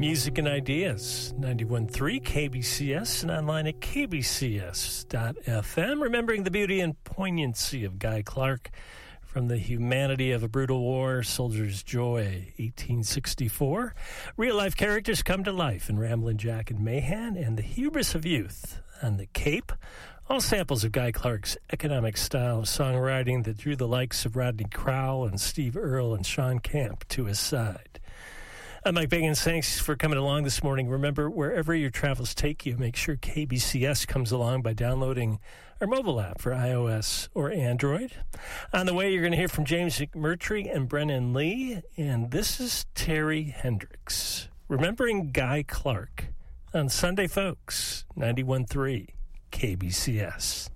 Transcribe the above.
Music and Ideas, 91.3 KBCS and online at kbcs.fm. Remembering the beauty and poignancy of Guy Clark from The Humanity of a Brutal War, Soldier's Joy, 1864. Real-life characters come to life in Ramblin' Jack and Mahan and The Hubris of Youth on the Cape. All samples of Guy Clark's economic style of songwriting that drew the likes of Rodney Crowell and Steve Earle and Sean Camp to his side. I'm Mike Biggins. Thanks for coming along this morning. Remember, wherever your travels take you, make sure KBCS comes along by downloading our mobile app for iOS or Android. On the way, you're going to hear from James McMurtry and Brennan Lee, and this is Terry Hendricks. Remembering Guy Clark on Sunday, folks, 91.3 KBCS.